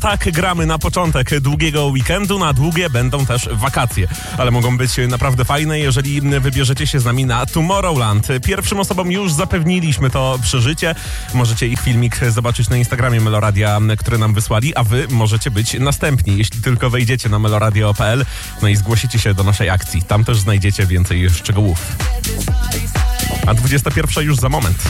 Tak gramy na początek długiego weekendu, na długie będą też wakacje, ale mogą być naprawdę fajne, jeżeli wybierzecie się z nami na Tomorrowland. Pierwszym osobom już zapewniliśmy to przeżycie. Możecie ich filmik zobaczyć na Instagramie Meloradia, który nam wysłali, a wy możecie być następni, jeśli tylko wejdziecie na meloradio.pl, no i zgłosicie się do naszej akcji. Tam też znajdziecie więcej szczegółów. A 21 już za moment.